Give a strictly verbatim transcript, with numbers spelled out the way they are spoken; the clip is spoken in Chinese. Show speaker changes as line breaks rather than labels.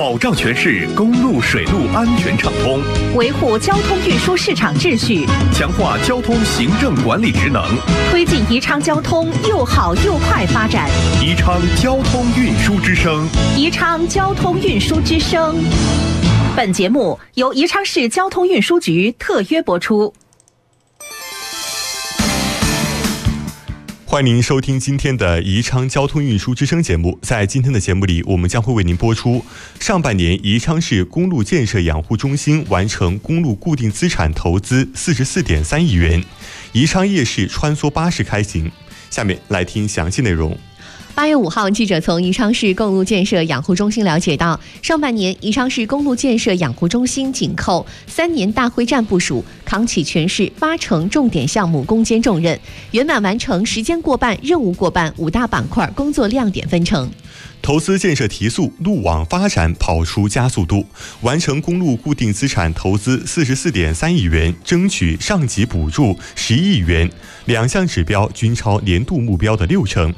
保障全市公路水路安全畅通，
维护交通运输市场秩序，
强化交通行政管理职能，
推进宜昌交通又好又快发展。
宜昌交通运输之声，
宜昌交通运输之声。本节目由宜昌市交通运输局特约播出。
欢迎您收听今天的宜昌交通运输之声节目。在今天的节目里，我们将会为您播出上半年宜昌市公路建设养护中心完成公路固定资产投资四十四点三亿元，宜昌夜市穿梭巴士开行。下面来听详细内容。
八月五号，记者从宜昌市公路建设养护中心了解到，上半年宜昌市公路建设养护中心紧扣三年大会战部署，扛起全市八成重点项目攻坚重任，圆满完成时间过半、任务过半五大板块工作亮点分成。
投资建设提速，路网发展跑出加速度，完成公路固定资产投资四十四点三亿元，争取上级补助十亿元，两项指标均超年度目标的六成。